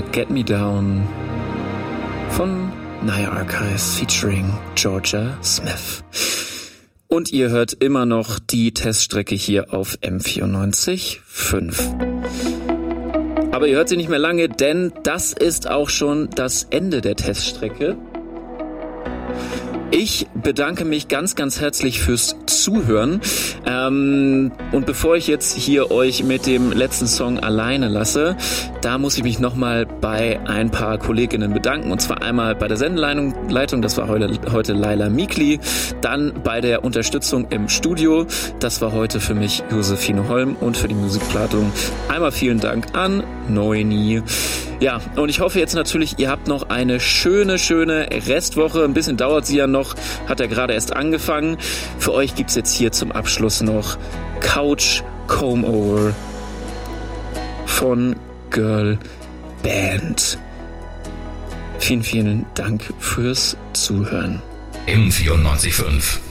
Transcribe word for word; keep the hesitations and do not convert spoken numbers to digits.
war Get Me Down von Naya Archives featuring Georgia Smith. Und ihr hört immer noch die Teststrecke hier auf M vierundneunzig Komma fünf. Aber ihr hört sie nicht mehr lange, denn das ist auch schon das Ende der Teststrecke. Ich bedanke mich ganz, ganz herzlich fürs Zuhören. Ähm, und bevor ich jetzt hier euch mit dem letzten Song alleine lasse, da muss ich mich nochmal bei ein paar Kolleginnen bedanken. Und zwar einmal bei der Sendeleitung, das war heute, heute Laila Mikli. Dann bei der Unterstützung im Studio, das war heute für mich Josephine Holm. Und für die Musikplatung einmal vielen Dank an Noemi. Ja, und ich hoffe jetzt natürlich, ihr habt noch eine schöne, schöne Restwoche. Ein bisschen dauert sie ja noch, hat ja gerade erst angefangen. Für euch gibt's jetzt hier zum Abschluss noch Couch Comb Over von Girl Band. Vielen, vielen Dank fürs Zuhören. M vierundneunzig Komma fünf